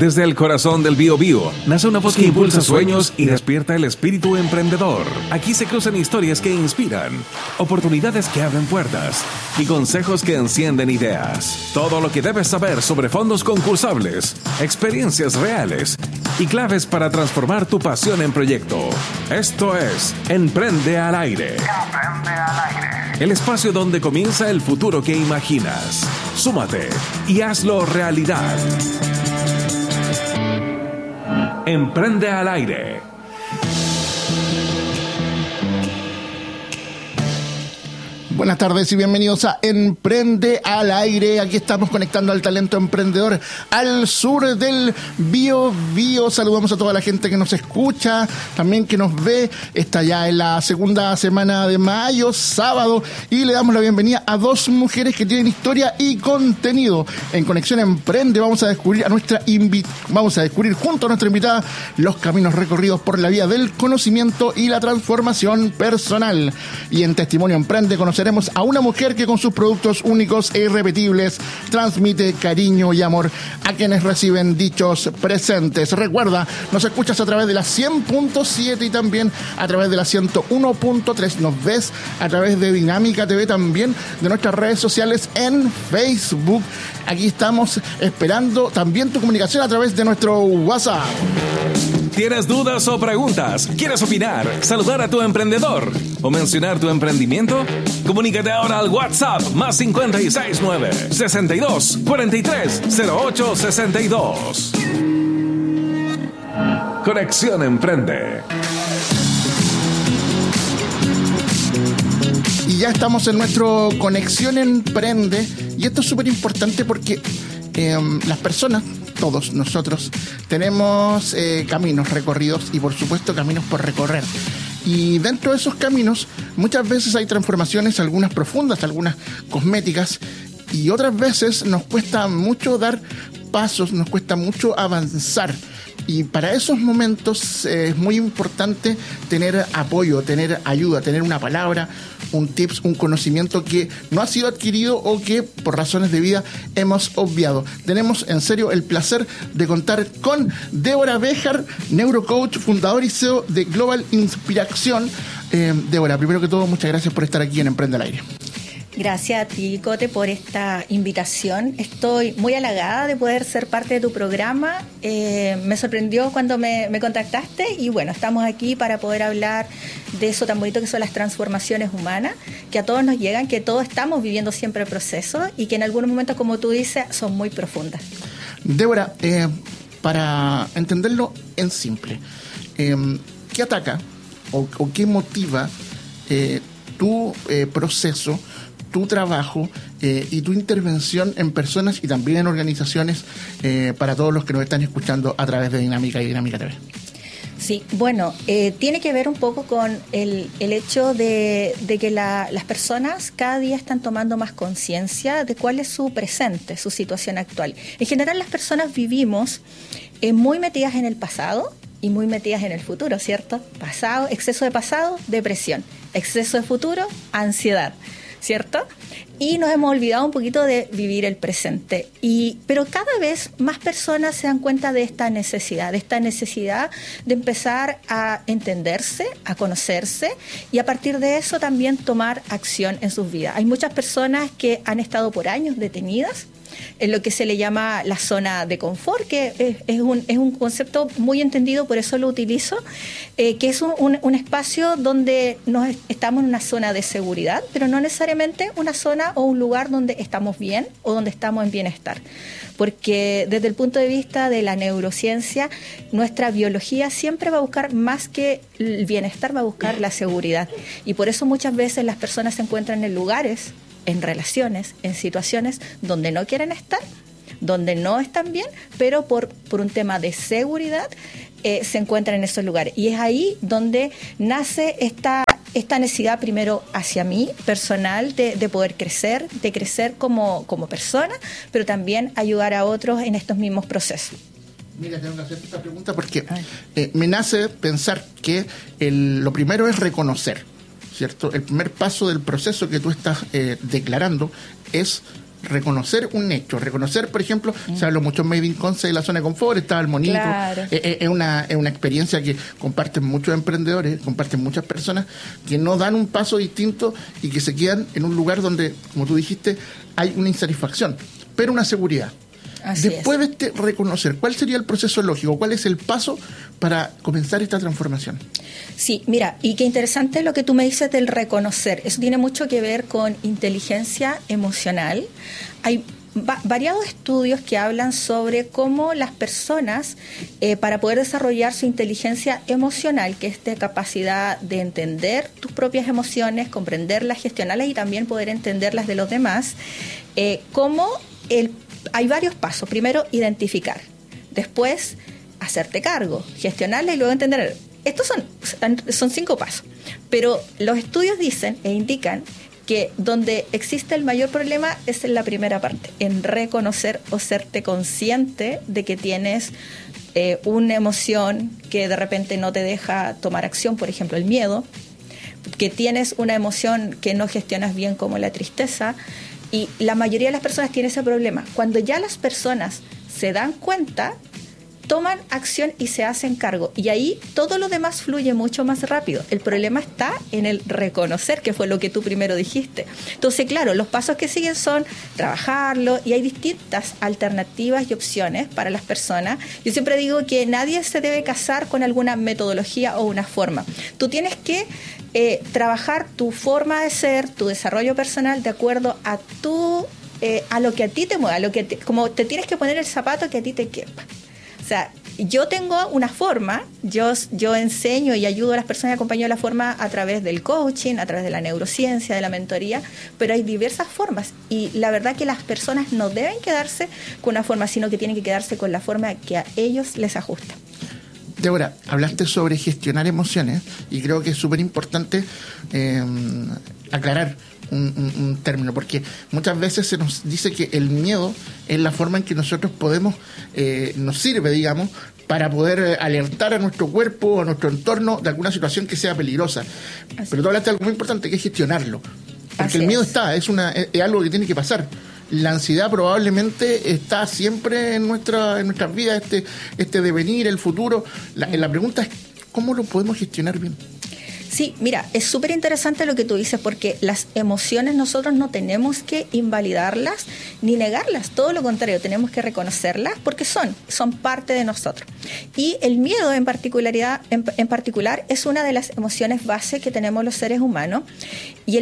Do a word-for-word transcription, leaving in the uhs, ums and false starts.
Desde el corazón del Biobío nace una voz que impulsa sueños y despierta el espíritu emprendedor. Aquí se cruzan historias que inspiran, oportunidades que abren puertas y consejos que encienden ideas. Todo lo que debes saber sobre fondos concursables, experiencias reales y claves para transformar tu pasión en proyecto. Esto es Emprende al Aire. Emprende al Aire. El espacio donde comienza el futuro que imaginas. Súmate y hazlo realidad. Emprende al Aire. Buenas tardes y bienvenidos a Emprende al Aire. Aquí estamos conectando al talento emprendedor al sur del Biobío. Saludamos a toda la gente que nos escucha, también que nos ve. Está ya en la segunda semana de mayo, sábado, y le damos la bienvenida a dos mujeres que tienen historia y contenido. En Conexión Emprende vamos a descubrir a nuestra invi- vamos a descubrir junto a nuestra invitada los caminos recorridos por la vía del conocimiento y la transformación personal. Y en Testimonio Emprende conoceremos a una mujer que con sus productos únicos e irrepetibles transmite cariño y amor a quienes reciben dichos presentes. Recuerda, nos escuchas a través de la cien punto siete y también a través de la ciento uno punto tres. Nos ves a través de Dinámica T V, también de nuestras redes sociales en Facebook. Aquí estamos esperando también tu comunicación a través de nuestro WhatsApp. ¿Tienes dudas o preguntas? ¿Quieres opinar, saludar a tu emprendedor o mencionar tu emprendimiento? Comunícate ahora al WhatsApp más cinco seis nueve, sesenta y dos, cuarenta y tres, cero ocho sesenta y dos. Conexión Emprende. Y ya estamos en nuestro Conexión Emprende, y esto es súper importante porque eh, las personas, todos nosotros, tenemos eh, caminos recorridos y por supuesto caminos por recorrer. Y dentro de esos caminos muchas veces hay transformaciones, algunas profundas, algunas cosméticas, y otras veces nos cuesta mucho dar pasos, nos cuesta mucho avanzar. Y para esos momentos eh, es muy importante tener apoyo, tener ayuda, tener una palabra, un tips, un conocimiento que no ha sido adquirido o que por razones de vida hemos obviado. Tenemos en serio el placer de contar con Débora Béjar, neurocoach, fundador y C E O de Global Inspiración. Eh, Débora, primero que todo, muchas gracias por estar aquí en Emprende al Aire. Gracias a ti, Cote, por esta invitación. Estoy muy halagada de poder ser parte de tu programa. Eh, me sorprendió cuando me, me contactaste y bueno, estamos aquí para poder hablar de eso tan bonito que son las transformaciones humanas, que a todos nos llegan, que todos estamos viviendo siempre el proceso y que en algunos momentos, como tú dices, son muy profundas. Débora, eh, para entenderlo en simple, eh, ¿qué ataca o, o qué motiva eh, tu eh, proceso, tu trabajo eh, y tu intervención en personas y también en organizaciones eh, para todos los que nos están escuchando a través de Dinámica y Dinámica T V? Sí, bueno, eh, tiene que ver un poco con el, el hecho de, de que la, las personas cada día están tomando más conciencia de cuál es su presente, su situación actual. En general, las personas vivimos eh, muy metidas en el pasado y muy metidas en el futuro, ¿cierto? Pasado, exceso de pasado, depresión. Exceso de futuro, ansiedad, ¿cierto? Y nos hemos olvidado un poquito de vivir el presente. Y, pero cada vez más personas se dan cuenta de esta necesidad, de esta necesidad de empezar a entenderse, a conocerse y a partir de eso también tomar acción en sus vidas. Hay muchas personas que han estado por años detenidas en lo que se le llama la zona de confort, que es, es, un, es un concepto muy entendido, por eso lo utilizo, eh, que es un, un, un espacio donde nos estamos en una zona de seguridad, pero no necesariamente una zona o un lugar donde estamos bien o donde estamos en bienestar. Porque desde el punto de vista de la neurociencia, nuestra biología siempre va a buscar más que el bienestar, va a buscar la seguridad. Y por eso muchas veces las personas se encuentran en lugares, en relaciones, en situaciones donde no quieren estar, donde no están bien, pero por, por un tema de seguridad eh, se encuentran en esos lugares. Y es ahí donde nace esta, esta necesidad primero hacia mí, personal, de, de poder crecer, de crecer como, como persona, pero también ayudar a otros en estos mismos procesos. Mira, tengo que hacer esta pregunta porque eh, me nace pensar que el, lo primero es reconocer, ¿cierto? El primer paso del proceso que tú estás eh, declarando es reconocer un hecho, reconocer, por ejemplo, mm. se habló mucho en Made in Conce de la zona de confort, estaba el monito, claro. es, es, una, es una experiencia que comparten muchos emprendedores, comparten muchas personas que no dan un paso distinto y que se quedan en un lugar donde, como tú dijiste, hay una insatisfacción, pero una seguridad. Así Después es. de este reconocer, ¿cuál sería el proceso lógico? ¿Cuál es el paso para comenzar esta transformación? Sí, mira, y qué interesante lo que tú me dices del reconocer. Eso tiene mucho que ver con inteligencia emocional. Hay va- variados estudios que hablan sobre cómo las personas, eh, para poder desarrollar su inteligencia emocional, que es de capacidad de entender tus propias emociones, comprenderlas, gestionarlas y también poder entenderlas de los demás, eh, cómo el hay varios pasos. Primero, identificar. Después, hacerte cargo, gestionarla y luego entender. Estos son, son cinco pasos. Pero los estudios dicen e indican que donde existe el mayor problema es en la primera parte, en reconocer o serte consciente de que tienes eh, una emoción que de repente no te deja tomar acción, por ejemplo, el miedo, que tienes una emoción que no gestionas bien como la tristeza. Y la mayoría de las personas tiene ese problema. Cuando ya las personas se dan cuenta, toman acción y se hacen cargo. Y ahí todo lo demás fluye mucho más rápido. El problema está en el reconocer, que fue lo que tú primero dijiste. Entonces, claro, los pasos que siguen son trabajarlo y hay distintas alternativas y opciones para las personas. Yo siempre digo que nadie se debe casar con alguna metodología o una forma. Tú tienes que Eh, trabajar tu forma de ser, tu desarrollo personal de acuerdo a tu, eh, a lo que a ti te mueva, a lo que te, como te tienes que poner el zapato que a ti te quepa. O sea, yo tengo una forma, yo, yo enseño y ayudo a las personas y acompaño la forma a través del coaching, a través de la neurociencia, de la mentoría, pero hay diversas formas y la verdad que las personas no deben quedarse con una forma, sino que tienen que quedarse con la forma que a ellos les ajusta. Débora, hablaste sobre gestionar emociones y creo que es súper importante eh, aclarar un, un, un término, porque muchas veces se nos dice que el miedo es la forma en que nosotros podemos, eh, nos sirve, digamos, para poder alertar a nuestro cuerpo, a nuestro entorno de alguna situación que sea peligrosa. Así. Pero tú hablaste de algo muy importante, que es gestionarlo. Porque Así el miedo es. está, es, una, es, es algo que tiene que pasar. La ansiedad probablemente está siempre en nuestra en nuestras vidas, este este devenir, el futuro. La, la pregunta es, ¿cómo lo podemos gestionar bien? Sí, mira, es súper interesante lo que tú dices, porque las emociones nosotros no tenemos que invalidarlas ni negarlas, todo lo contrario, tenemos que reconocerlas porque son, son parte de nosotros. Y el miedo en particularidad, en, en particular es una de las emociones base que tenemos los seres humanos. Y el